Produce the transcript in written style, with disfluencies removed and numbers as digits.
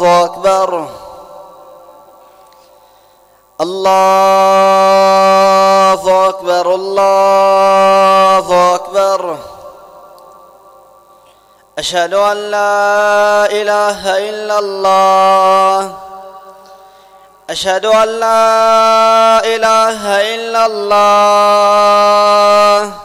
أكبر الله أكبر الله أكبر. أشهد أن لا إله إلا الله أشهد أن لا إله إلا الله